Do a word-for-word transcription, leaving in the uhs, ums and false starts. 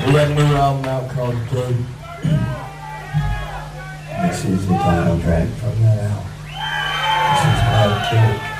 We got a new album out called Good. This is the title track from that album. This is called Good.